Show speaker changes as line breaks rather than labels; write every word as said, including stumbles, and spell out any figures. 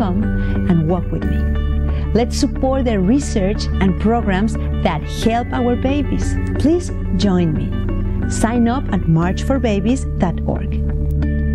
com and walk with me. Let's support the research and programs that help our babies. Please join me. Sign up at march for babies dot org.